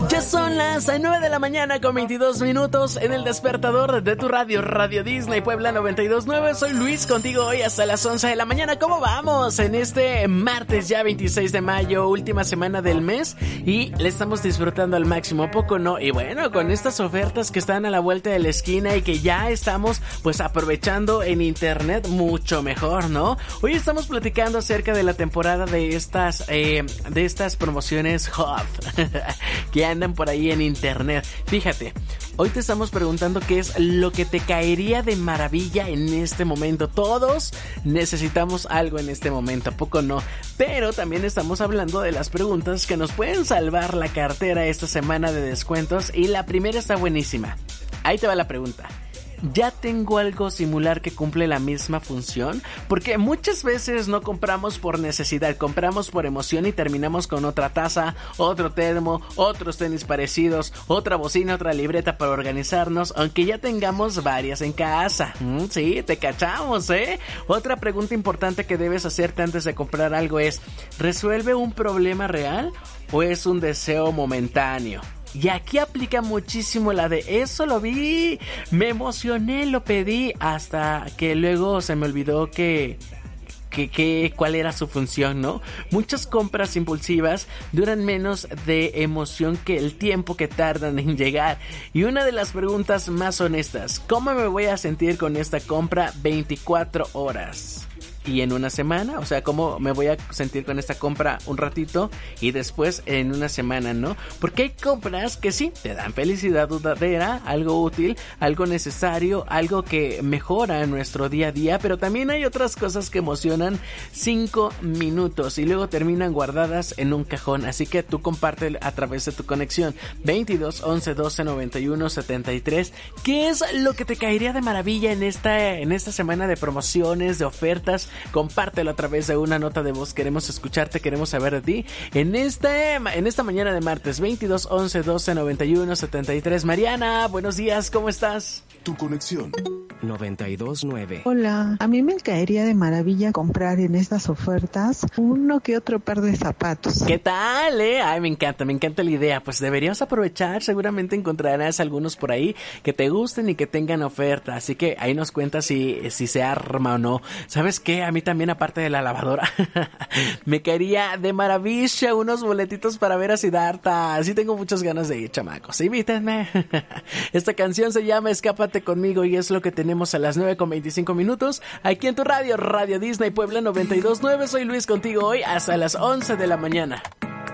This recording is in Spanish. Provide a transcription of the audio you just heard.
Ya son las 9 de la mañana con 22 minutos en el despertador de tu radio, Radio Disney Puebla 92.9. Soy Luis, contigo hoy hasta las 11 de la mañana. ¿Cómo vamos? En este martes ya 26 de mayo, última semana del mes, y le estamos disfrutando al máximo, ¿a poco no? Y bueno, con estas ofertas que están a la vuelta de la esquina y que ya estamos pues aprovechando en internet mucho mejor, ¿no? Hoy estamos platicando acerca de la temporada de estas promociones hot que andan por ahí en internet. Fíjate, hoy te estamos preguntando qué es lo que te caería de maravilla en este momento. Todos necesitamos algo en este momento, ¿a poco no? Pero también estamos hablando de las preguntas que nos pueden salvar la cartera esta semana de descuentos, y la primera está buenísima. Ahí te va la pregunta. ¿Ya tengo algo similar que cumple la misma función? Porque muchas veces no compramos por necesidad, compramos por emoción y terminamos con otra taza, otro termo, otros tenis parecidos, otra bocina, otra libreta para organizarnos, aunque ya tengamos varias en casa. Sí, te cachamos, ¿eh? Otra pregunta importante que debes hacerte antes de comprar algo es: ¿resuelve un problema real o es un deseo momentáneo? Y aquí aplica muchísimo la de eso lo vi, me emocioné, lo pedí, hasta que luego se me olvidó cuál era su función, ¿no? Muchas compras impulsivas duran menos de emoción que el tiempo que tardan en llegar. Y una de las preguntas más honestas: ¿cómo me voy a sentir con esta compra 24 horas? Y en una semana, o sea, ¿cómo me voy a sentir con esta compra un ratito y después en una semana, no? Porque hay compras que sí te dan felicidad duradera, algo útil, algo necesario, algo que mejora nuestro día a día, pero también hay otras cosas que emocionan 5 minutos y luego terminan guardadas en un cajón. Así que tú comparte a través de tu conexión 22 11 12 91 73. ¿Qué es lo que te caería de maravilla en esta semana de promociones, de ofertas? Compártelo a través de una nota de voz. Queremos escucharte, queremos saber de ti en esta mañana de martes. 22 11 12 91 73. Mariana, buenos días, ¿cómo estás? Tu conexión 92.9. Hola, a mí me caería de maravilla comprar en estas ofertas uno que otro par de zapatos. ¿Qué tal, Ay, me encanta la idea. Pues deberías aprovechar, seguramente encontrarás algunos por ahí que te gusten y que tengan oferta, así que ahí nos cuentas si se arma o no. ¿Sabes qué? A mí también, aparte de la lavadora, me caería de maravilla unos boletitos para ver a Siddhartha. Sí tengo muchas ganas de ir, chamacos, invítenme. Esta canción se llama Escápate conmigo y es lo que tenemos a las 9:25 aquí en tu radio, Radio Disney Puebla 92.9. Soy Luis, contigo hoy hasta las 11 de la mañana.